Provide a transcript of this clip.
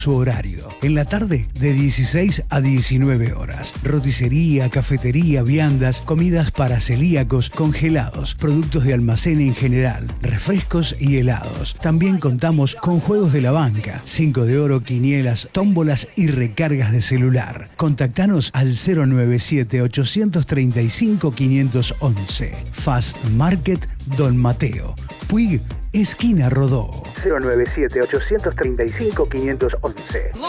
Su horario, en la tarde de 16 a 19 horas. Roticería, cafetería, viandas, comidas para celíacos, congelados, productos de almacén en general, refrescos y helados. También contamos con juegos de la banca, 5 de oro, quinielas, tómbolas y recargas de celular. Contactanos al 097-835-511. Fast Market Don Mateo. Puig, esquina Rodó. 097-835-511.